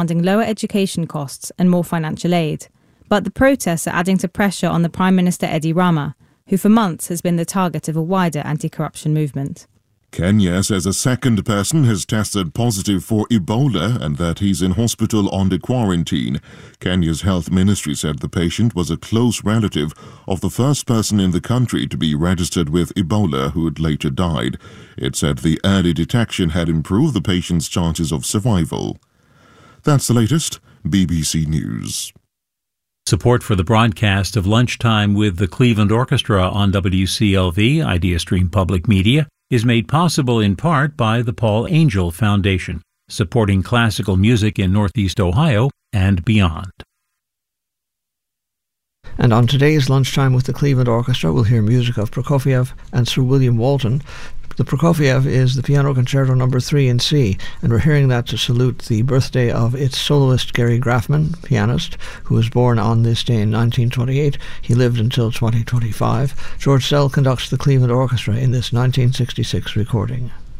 demanding lower education costs and more financial aid. But the protests are adding to pressure on the Prime Minister Edi Rama, who for months has been the target of a wider anti-corruption movement. Kenya says a second person has tested positive for Ebola and that he's in hospital under quarantine. Kenya's health ministry said the patient was a close relative of the first person in the country to be registered with Ebola who had later died. It said the early detection had improved the patient's chances of survival. That's the latest. BBC News. Support for the broadcast of Lunchtime with the Cleveland Orchestra on WCLV, IdeaStream Public Media, is made possible in part by the Paul Angel Foundation, supporting classical music in Northeast Ohio and beyond. And on today's Lunchtime with the Cleveland Orchestra, we'll hear music of Prokofiev and Sir William Walton. The Prokofiev is the Piano Concerto No. 3 in C, and we're hearing that to salute the birthday of its soloist Gary Graffman, pianist, who was born on this day in 1928. He lived until 2025. George Sell conducts the Cleveland Orchestra in this 1966 recording.